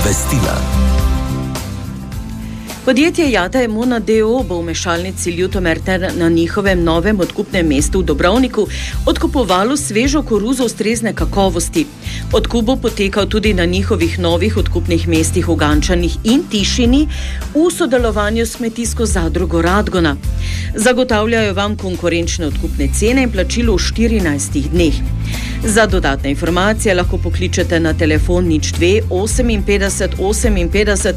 Obvestila. Podjetje Jata Emona d.o.o. bo v mešalnici Ljutomer ter na njihovem novem odkupnem mestu v Dobrovniku odkupovalo svežo koruzo ustrezne kakovosti. Odkup bo potekal tudi na njihovih novih odkupnih mestih v Gančanih in Tišini v sodelovanju s kmetijsko zadrugo Radgona. Zagotavljajo vam konkurenčne odkupne cene in plačilo v 14 dneh. Za dodatne informacije lahko pokličete na telefon 02 58 58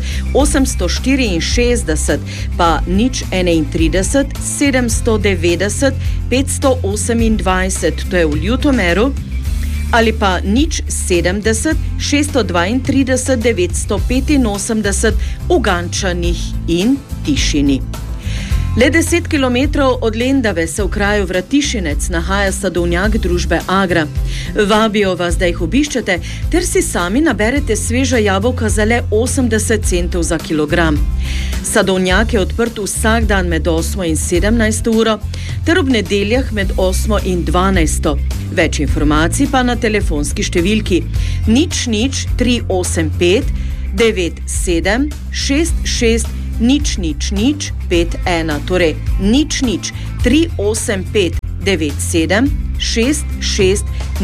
864 pa 031 790 528, to je v Ljutomeru, ali pa 070 632 985 v Gančanih in Tišini. Le 10 kilometrov od Lendave se v kraju Vratišinec nahaja sadovnjak družbe Agra. Vabijo vas, da jih obiščete, ter si sami naberete sveža jabolka za le 80 centov za kilogram. Sadovnjak je odprt vsak dan med 8 in 17 uro, ter ob nedeljah med 8 in 12. Več informacij pa na telefonski številki 00385 97 66 00051, torej 00385 97 66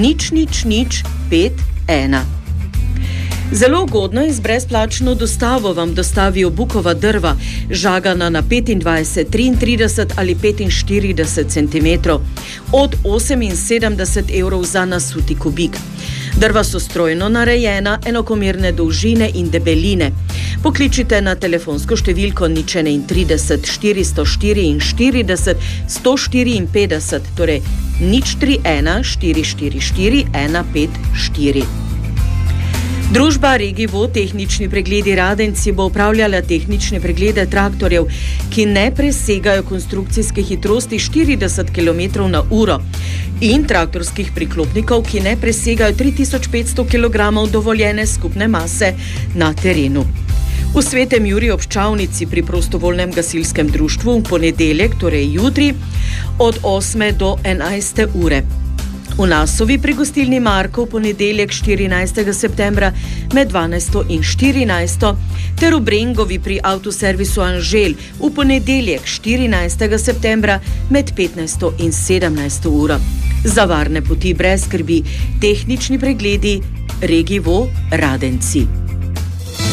00051. Zelo ugodno in z brezplačno dostavo vam dostavijo bukova drva, žagana na 25, 33 ali 45 cm, od 78 evrov za nasuti kubik. Drva so strojno narejena, enakomerne dolžine in debeline. Pokličite na telefonsko številko 031 444 154, torej 031 444 154. Družba Regivo tehnični pregledi Radenci bo upravljala tehnične preglede traktorjev, ki ne presegajo konstrukcijske hitrosti 40 km/h in traktorskih priklopnikov, ki ne presegajo 3500 kg dovoljene skupne mase na terenu. V Svetem Juriju ob Ščavnici pri prostovoljnem gasilskem društvu v ponedeljek, torej jutri, od 8 do 11 ure. V Nasovi pri gostilni Marko v ponedeljek 14. septembra med 12. in 14. ter v Brengovi pri avtoservisu Anžel v ponedeljek 14. septembra med 15. in 17. uro. Za varne poti brez skrbi, tehnični pregledi Regivo Radenci.